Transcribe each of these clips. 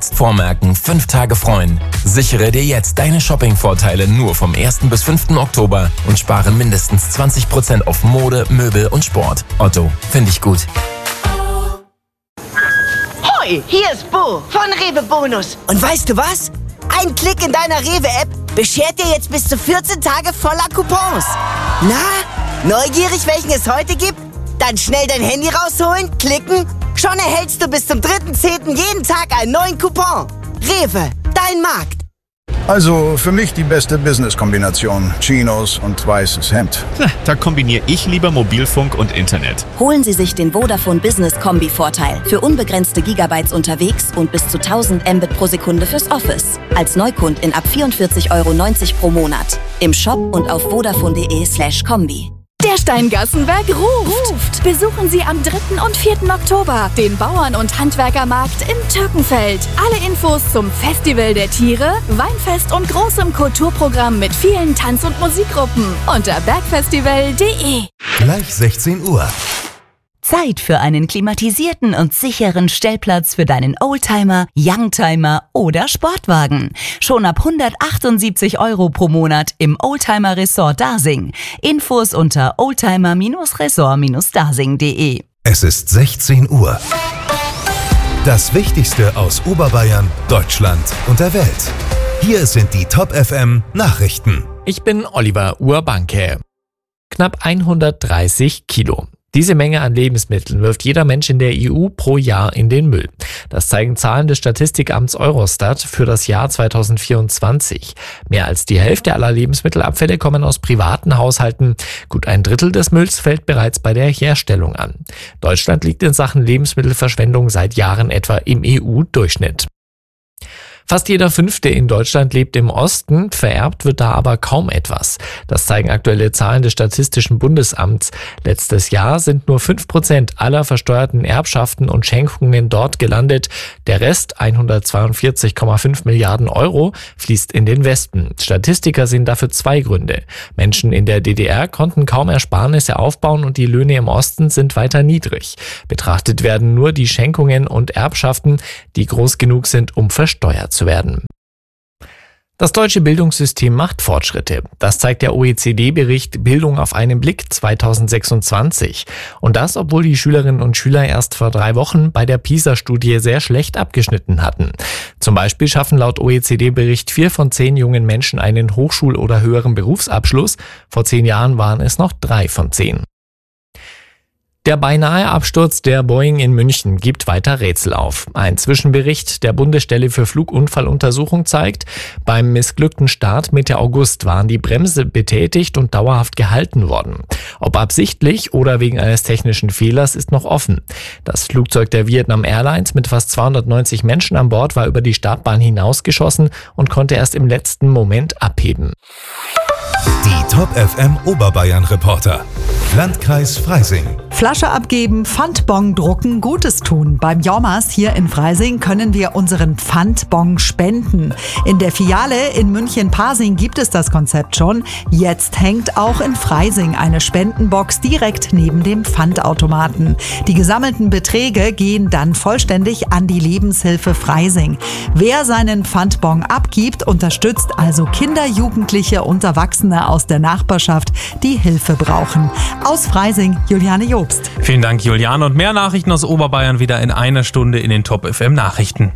Jetzt vormerken, 5 Tage freuen. Sichere dir jetzt deine Shopping-Vorteile nur vom 1. bis 5. Oktober und spare mindestens 20% auf Mode, Möbel und Sport. Otto, finde ich gut. Hoi, hier ist Bo von Rewe Bonus. Und weißt du was? Ein Klick in deiner Rewe-App beschert dir jetzt bis zu 14 Tage voller Coupons. Na, neugierig, welchen es heute gibt? Dann schnell dein Handy rausholen, klicken. Schon erhältst du bis zum 3.10. jeden Tag einen neuen Coupon. Rewe, dein Markt. Also für mich die beste Business-Kombination. Chinos und weißes Hemd. Da kombiniere ich lieber Mobilfunk und Internet. Holen Sie sich den Vodafone Business Kombi-Vorteil für unbegrenzte Gigabytes unterwegs und bis zu 1000 Mbit pro Sekunde fürs Office. Als Neukundin ab 44,90 € pro Monat. Im Shop und auf vodafone.de/kombi. Der Steingassenberg ruft. Besuchen Sie am 3. und 4. Oktober den Bauern- und Handwerkermarkt in Türkenfeld. Alle Infos zum Festival der Tiere, Weinfest und großem Kulturprogramm mit vielen Tanz- und Musikgruppen unter bergfestival.de. Gleich 16 Uhr. Zeit für einen klimatisierten und sicheren Stellplatz für deinen Oldtimer, Youngtimer oder Sportwagen. Schon ab 178 € pro Monat im Oldtimer Resort Dasing. Infos unter oldtimer-resort-dasing.de. Es ist 16 Uhr. Das Wichtigste aus Oberbayern, Deutschland und der Welt. Hier sind die Top FM Nachrichten. Ich bin Oliver Urbanke. Knapp 130 Kilo. Diese Menge an Lebensmitteln wirft jeder Mensch in der EU pro Jahr in den Müll. Das zeigen Zahlen des Statistikamts Eurostat für das Jahr 2024. Mehr als die Hälfte aller Lebensmittelabfälle kommen aus privaten Haushalten. Gut ein Drittel des Mülls fällt bereits bei der Herstellung an. Deutschland liegt in Sachen Lebensmittelverschwendung seit Jahren etwa im EU-Durchschnitt. Fast jeder Fünfte in Deutschland lebt im Osten, vererbt wird da aber kaum etwas. Das zeigen aktuelle Zahlen des Statistischen Bundesamts. Letztes Jahr sind nur 5% aller versteuerten Erbschaften und Schenkungen dort gelandet. Der Rest, 142,5 Milliarden €, fließt in den Westen. Statistiker sehen dafür 2 Gründe. Menschen in der DDR konnten kaum Ersparnisse aufbauen und die Löhne im Osten sind weiter niedrig. Betrachtet werden nur die Schenkungen und Erbschaften, die groß genug sind, um versteuert zu werden. Das deutsche Bildungssystem macht Fortschritte. Das zeigt der OECD-Bericht Bildung auf einen Blick 2026. Und das, obwohl die Schülerinnen und Schüler erst vor 3 Wochen bei der PISA-Studie sehr schlecht abgeschnitten hatten. Zum Beispiel schaffen laut OECD-Bericht 4 von 10 jungen Menschen einen Hochschul- oder höheren Berufsabschluss. Vor 10 Jahren waren es noch 3 von 10. Der beinahe Absturz der Boeing in München gibt weiter Rätsel auf. Ein Zwischenbericht der Bundesstelle für Flugunfalluntersuchung zeigt, beim missglückten Start Mitte August waren die Bremse betätigt und dauerhaft gehalten worden. Ob absichtlich oder wegen eines technischen Fehlers ist noch offen. Das Flugzeug der Vietnam Airlines mit fast 290 Menschen an Bord war über die Startbahn hinausgeschossen und konnte erst im letzten Moment abheben. Die Top FM Oberbayern Reporter. Landkreis Freising. Flasche abgeben, Pfandbon drucken, Gutes tun. Beim Jommers hier in Freising können wir unseren Pfandbon spenden. In der Filiale in München-Pasing gibt es das Konzept schon. Jetzt hängt auch in Freising eine Spendenbox direkt neben dem Pfandautomaten. Die gesammelten Beträge gehen dann vollständig an die Lebenshilfe Freising. Wer seinen Pfandbon abgibt, unterstützt also Kinder, Jugendliche und Erwachsene aus der Nachbarschaft, die Hilfe brauchen. Aus Freising, Juliane Jobst. Vielen Dank, Juliane. Und mehr Nachrichten aus Oberbayern wieder in einer Stunde in den Top FM Nachrichten.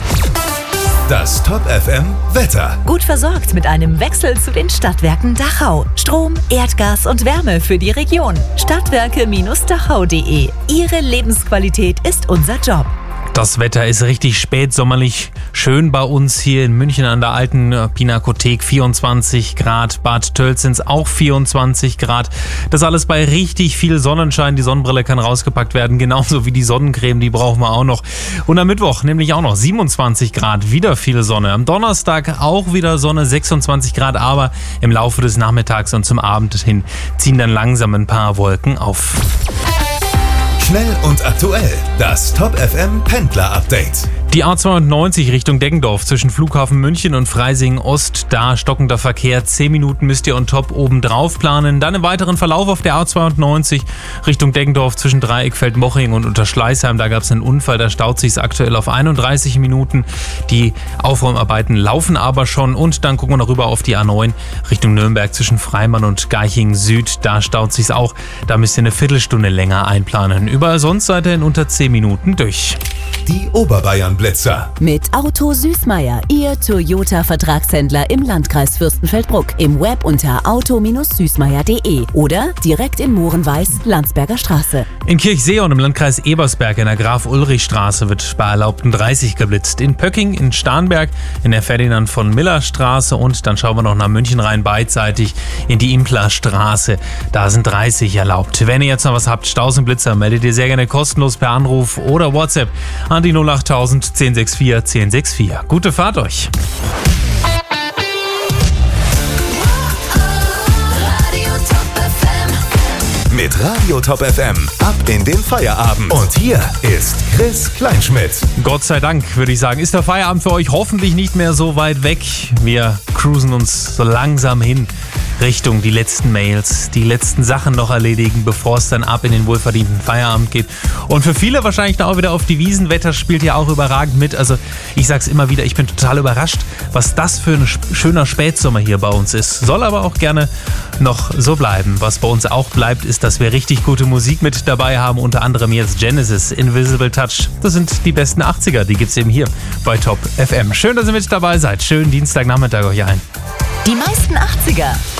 Das Top FM Wetter. Gut versorgt mit einem Wechsel zu den Stadtwerken Dachau. Strom, Erdgas und Wärme für die Region. Stadtwerke-dachau.de. Ihre Lebensqualität ist unser Job. Das Wetter ist richtig spätsommerlich schön bei uns hier in München an der alten Pinakothek. 24 Grad, Bad Tölzins auch 24 Grad. Das alles bei richtig viel Sonnenschein. Die Sonnenbrille kann rausgepackt werden, genauso wie die Sonnencreme, die brauchen wir auch noch. Und am Mittwoch nämlich auch noch 27 Grad, wieder viel Sonne. Am Donnerstag auch wieder Sonne, 26 Grad, aber im Laufe des Nachmittags und zum Abend hin ziehen dann langsam ein paar Wolken auf. Schnell und aktuell. Das Top FM Pendler Update. Die A92 Richtung Deggendorf zwischen Flughafen München und Freising Ost, da stockender Verkehr. 10 Minuten müsst ihr on top oben drauf planen. Dann im weiteren Verlauf auf der A92 Richtung Deggendorf zwischen Dreieckfeld-Moching und Unterschleißheim. Da gab es einen Unfall, da staut sich aktuell auf 31 Minuten. Die Aufräumarbeiten laufen aber schon. Und dann gucken wir noch rüber auf die A9 Richtung Nürnberg zwischen Freimann und Garching Süd. Da staut sich's auch. Da müsst ihr eine Viertelstunde länger einplanen. Überall sonst seid ihr in unter 10 Minuten durch. Die Oberbayern-Blitzer. Mit Auto Süßmeier, Ihr Toyota-Vertragshändler im Landkreis Fürstenfeldbruck. Im Web unter auto-süßmeier.de oder direkt in Mohrenweiß, Landsberger Straße. In Kirchseeon im Landkreis Ebersberg in der Graf-Ulrich-Straße wird bei erlaubten 30 geblitzt. In Pöcking, in Starnberg, in der Ferdinand-von-Miller-Straße und dann schauen wir noch nach München rein, beidseitig in die Impler-Straße. Da sind 30 erlaubt. Wenn ihr jetzt noch was habt, Staus und Blitzer, meldet ihr sehr gerne kostenlos per Anruf oder WhatsApp an die 08000 1064 1064. Gute Fahrt euch! Mit Radio Top FM ab in den Feierabend. Und hier ist Chris Kleinschmidt. Gott sei Dank, würde ich sagen, ist der Feierabend für euch hoffentlich nicht mehr so weit weg. Wir cruisen uns so langsam hin Richtung die letzten Mails, die letzten Sachen noch erledigen, bevor es dann ab in den wohlverdienten Feierabend geht. Und für viele wahrscheinlich dann auch wieder auf die Wiesen. Wetter spielt ja auch überragend mit. Also ich sag's immer wieder, ich bin total überrascht, was das für ein schöner Spätsommer hier bei uns ist. Soll aber auch gerne noch so bleiben. Was bei uns auch bleibt, ist, dass wir richtig gute Musik mit dabei haben. Unter anderem jetzt Genesis, Invisible Touch. Das sind die besten 80er, die gibt's eben hier bei Top FM. Schön, dass ihr mit dabei seid. Schönen Dienstagnachmittag euch allen. Die meisten 80er.